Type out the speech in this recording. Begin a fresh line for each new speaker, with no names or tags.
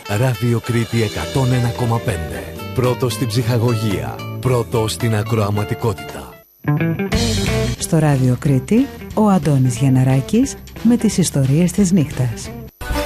Ράδιο Κρήτη 101,5. Πρώτο στην ψυχαγωγία. Πρώτο στην ακροαματικότητα.
Στο Ράδιο Κρήτη, ο Αντώνης Γιανναράκης με τις ιστορίες της νύχτας.